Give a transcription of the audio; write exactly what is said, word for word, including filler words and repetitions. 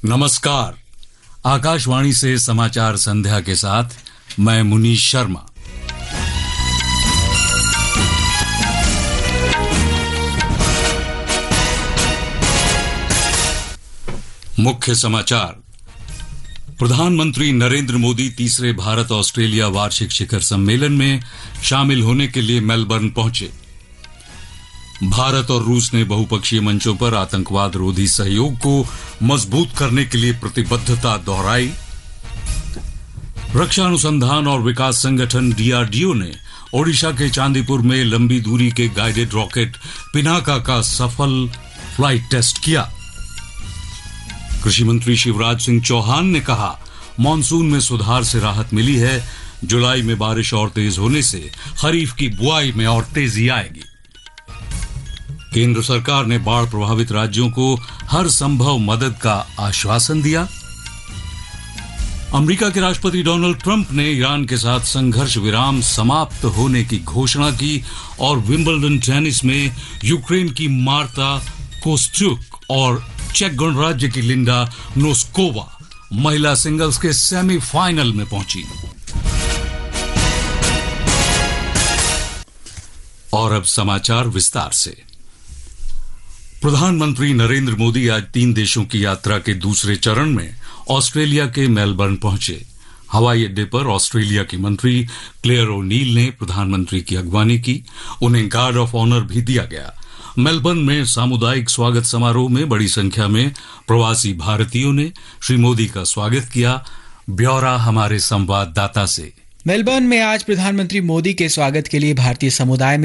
नमस्कार। आकाशवाणी से समाचार संध्या के साथ मैं मुनीश शर्मा। मुख्य समाचार। प्रधानमंत्री नरेंद्र मोदी तीसरे भारत ऑस्ट्रेलिया वार्षिक शिखर सम्मेलन में शामिल होने के लिए मेलबर्न पहुंचे। भारत और रूस ने बहुपक्षीय मंचों पर आतंकवाद रोधी सहयोग को मजबूत करने के लिए प्रतिबद्धता दोहराई। रक्षा अनुसंधान और विकास संगठन डीआरडीओ ने ओडिशा के चांदीपुर में लंबी दूरी के गाइडेड रॉकेट पिनाका का सफल फ्लाइट टेस्ट किया। कृषि मंत्री शिवराज सिंह चौहान ने कहा, मानसून में सुधार से राहत मिली है। जुलाई में बारिश और तेज होने से खरीफ की बुआई में और तेजी आएगी। केंद्र सरकार ने बाढ़ प्रभावित राज्यों को हर संभव मदद का आश्वासन दिया। अमेरिका के राष्ट्रपति डोनाल्ड ट्रंप ने ईरान के साथ संघर्ष विराम समाप्त होने की घोषणा की और विंबलडन टेनिस में यूक्रेन की मार्ता कोस्ट्यूक और चेक गणराज्य की लिंडा नोस्कोवा महिला सिंगल्स के सेमीफाइनल में पहुंची। और अब समाचार विस्तार से। प्रधानमंत्री नरेंद्र मोदी आज तीन देशों की यात्रा के दूसरे चरण में ऑस्ट्रेलिया के मेलबर्न पहुंचे। हवाई अड्डे पर ऑस्ट्रेलिया की मंत्री क्लेयर ओ'नील ने प्रधानमंत्री की अगवानी की। उन्हें गार्ड ऑफ ऑनर भी दिया गया। मेलबर्न में सामुदायिक स्वागत समारोह में बड़ी संख्या में प्रवासी भारतीयों ने श्री मोदी का स्वागत किया। ब्यौरा हमारे संवाददाता से। मेलबर्न में आज प्रधानमंत्री मोदी के स्वागत के लिए भारतीय समुदाय में